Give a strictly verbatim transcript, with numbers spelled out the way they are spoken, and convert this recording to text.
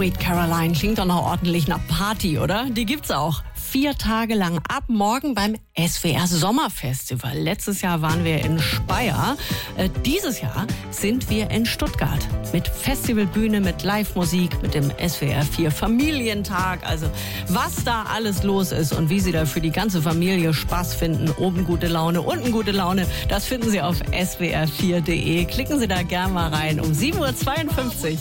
Sweet Caroline klingt doch noch ordentlich nach Party, oder? Die gibt's auch. Vier Tage lang ab morgen beim S W R Sommerfestival. Letztes Jahr waren wir in Speyer. Äh, dieses Jahr sind wir in Stuttgart. Mit Festivalbühne, mit Live-Musik, mit dem S W R vier Familientag. Also was da alles los ist und wie Sie da für die ganze Familie Spaß finden. Oben gute Laune, unten gute Laune. Das finden Sie auf S W R vier Punkt de. Klicken Sie da gerne mal rein um sieben Uhr zweiundfünfzig.